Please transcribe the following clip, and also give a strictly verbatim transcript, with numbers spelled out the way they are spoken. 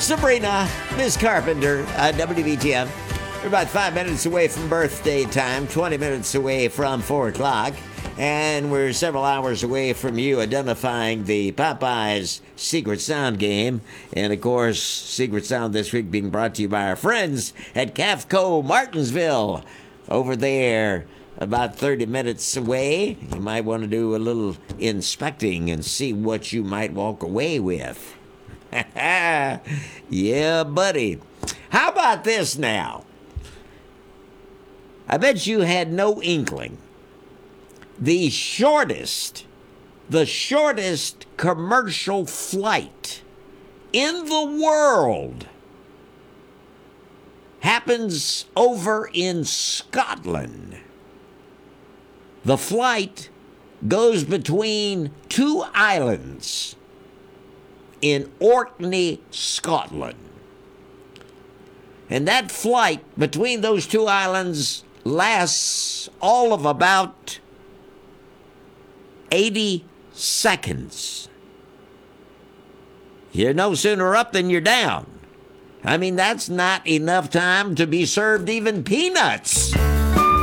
Sabrina, Miss Carpenter, uh, W B T F. We're about five minutes away from birthday time, twenty minutes away from four o'clock, and we're several hours away from you identifying the Popeyes Secret Sound game. And, of course, Secret Sound this week being brought to you by our friends at Cafco Martinsville over there. About thirty minutes away. You might want to do a little inspecting and see what you might walk away with. Yeah, buddy. How about this now? I bet you had no inkling. The shortest, the shortest commercial flight in the world happens over in Scotland. The flight goes between two islands in Orkney, Scotland. And that flight between those two islands lasts all of about eighty seconds. You're no sooner up than you're down. I mean, that's not enough time to be served even peanuts.